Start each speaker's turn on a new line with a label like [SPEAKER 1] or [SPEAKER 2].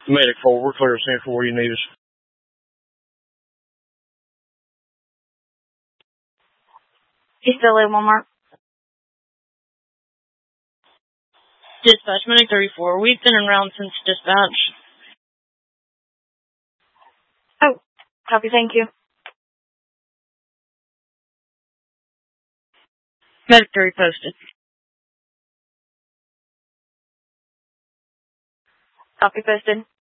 [SPEAKER 1] Medic 4, we're clear of Central where you need us.
[SPEAKER 2] He's still in Walmart.
[SPEAKER 3] Dispatch, Medic 34. We've been around since dispatch.
[SPEAKER 2] Oh, copy, thank you.
[SPEAKER 3] Medic 3 posted.
[SPEAKER 2] Copy, posted.